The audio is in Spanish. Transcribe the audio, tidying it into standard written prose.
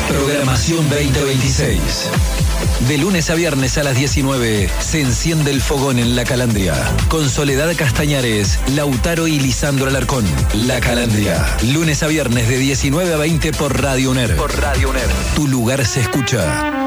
Programación 2026. De lunes a viernes a las 19 se enciende el fogón en La Calandria. Con Soledad Castañares, Lautaro y Lisandro Alarcón. La Calandria. Lunes a viernes de 19 a 20 por Radio UNER. Tu lugar se escucha.